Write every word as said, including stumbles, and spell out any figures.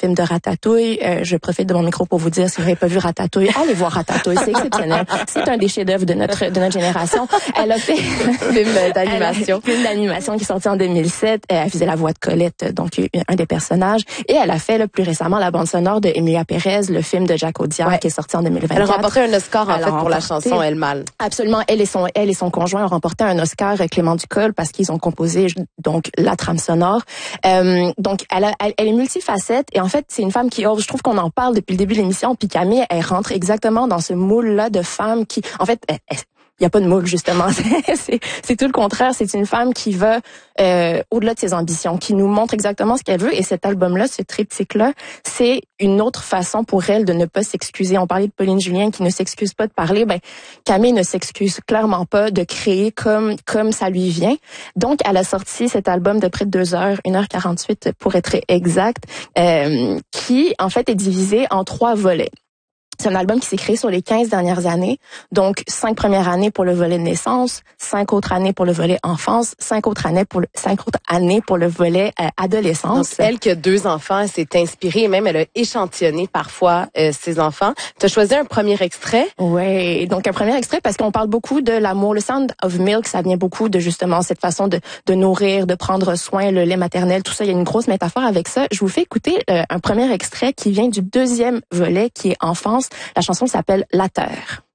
film de Ratatouille. Euh, je profite de mon micro pour vous dire, si vous n'avez pas vu Ratatouille, allez voir Ratatouille, c'est exceptionnel. C'est un des chefs-d'œuvre de notre de notre génération. Elle a fait film d'animation, film d'animation qui est sorti en deux mille sept. Elle faisait la voix de Colette, donc un des personnages. Et elle a fait là, plus récemment la bande sonore de Emilia Pérez, le film de Jacques Audiard, ouais. qui est sorti en deux mille vingt-quatre. Elle a remporté un Oscar en elle fait pour la chanson Elle Mal. Absolument, elle et son elle et son conjoint ont remporté un Oscar, Clément Ducol, parce qu'ils ont composé donc la trame sonore. Euh, donc elle, a, elle elle est multifacette et en fait c'est une femme qui ose. Je trouve qu'on en parle depuis le début de l'émission. Puis Camille, elle rentre exactement dans ce moule-là de femme qui, en fait, elle, elle, il y a pas de moule justement, c'est c'est tout le contraire, c'est une femme qui va euh, au-delà de ses ambitions, qui nous montre exactement ce qu'elle veut et cet album-là, ce triptyque-là, c'est une autre façon pour elle de ne pas s'excuser. On parlait de Pauline Julien qui ne s'excuse pas de parler, ben Camille ne s'excuse clairement pas de créer comme comme ça lui vient. Donc elle a sorti cet album de près de deux heures, une heure quarante-huit pour être exact, euh, qui en fait est divisé en trois volets. C'est un album qui s'est créé sur les quinze dernières années. Donc, cinq premières années pour le volet naissance, cinq autres années pour le volet enfance, cinq autres années pour le, cinq autres années pour le volet euh, adolescence. Donc, elle qui a deux enfants, elle s'est inspirée et même elle a échantillonné parfois euh, ses enfants. Tu as choisi un premier extrait? Oui, donc un premier extrait parce qu'on parle beaucoup de l'amour. Le Sound of Milk, ça vient beaucoup de justement cette façon de, de nourrir, de prendre soin, le lait maternel, tout ça. Il y a une grosse métaphore avec ça. Je vous fais écouter euh, un premier extrait qui vient du deuxième volet qui est enfance. La chanson s'appelle La Terre.